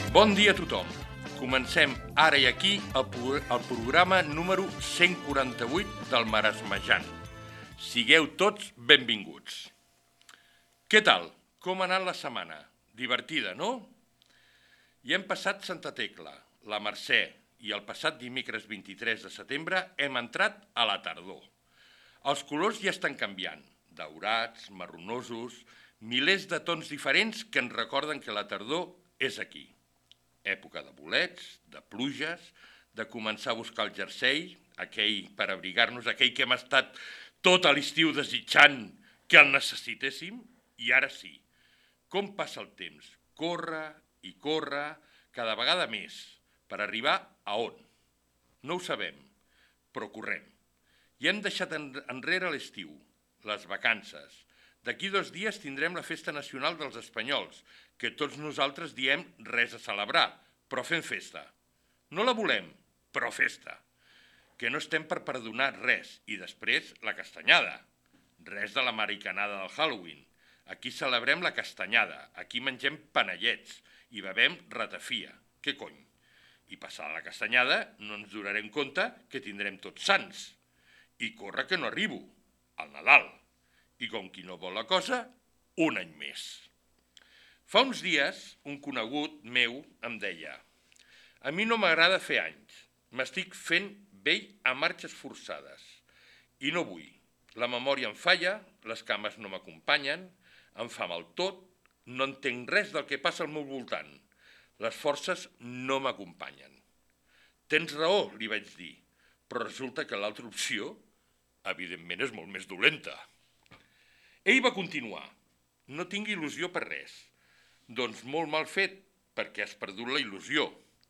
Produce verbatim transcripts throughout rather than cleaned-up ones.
Bon dia a tothom. Comencem ara i aquí el, pro el programa número cent quaranta-vuit del Maresmejant. Sigueu tots benvinguts. Què tal? Com ha anat la setmana? Divertida, no? Ja hem passat Santa Tecla, la Mercè, i el passat dimecres vint-i-tres de setembre hem entrat a la tardor. Els colors ja estan canviant, daurats, marronosos, milers de tons diferents que ens recorden que la tardor és aquí. Època de bolets, de pluges, de començar a buscar el jersei, aquell per abrigar-nos, aquell que hem estat tot l'estiu desitjant que el necessitéssim, i ara sí. Com passa el temps? Corre i corre, cada vegada més, per arribar a on? No ho sabem, però correm. I hem deixat enrere l'estiu, les vacances. D'aquí dos dies tindrem la Festa Nacional dels Espanyols, que tots nosaltres diem res a celebrar, però fem festa. No la volem, però festa. Que no estem per perdonar res. I després la castanyada. Res de l'americanada del Halloween. Aquí celebrem la castanyada, aquí mengem panellets i bevem ratafia. Què cony? I passada la castanyada no ens donarem compte que tindrem tots sants. I corre que no arribo, al Nadal. I com qui no vol la cosa, un any més. Fa uns dies, un conegut meu em deia: a mi no m'agrada fer anys, m'estic fent vell a marxes forçades. I no vull. La memòria em falla, les cames no m'acompanyen, em fa mal tot, no entenc res del que passa al meu voltant. Les forces no m'acompanyen. Tens raó, li vaig dir, però resulta que l'altra opció, evidentment, és molt més dolenta. Ell va continuar: no tinc il·lusió per res. Doncs molt mal fet, perquè has perdut la il·lusió.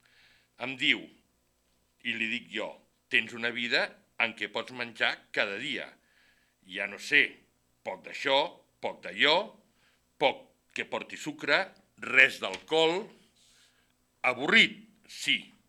Em diu, i li dic jo, tens una vida en què pots menjar cada dia. Ja no sé, poc d'això, poc d'allò, poc que porti sucre, res d'alcohol. Avorrit, sí,